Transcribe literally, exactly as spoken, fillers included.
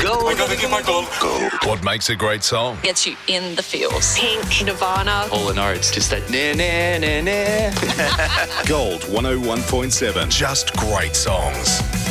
Gold. I gotta get my gold. Gold. What makes a great song? Gets you in the feels. Pink, Nirvana. All the notes, just that na na na na. Gold one oh one point seven. Just great songs.